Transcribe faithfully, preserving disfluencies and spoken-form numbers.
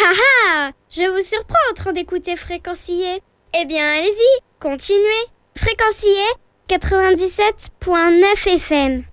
Ah ah! Je vous surprends en train d'écouter Fréquencier. Eh bien, allez-y, continuez. Fréquencier quatre-vingt-dix-sept point neuf F M.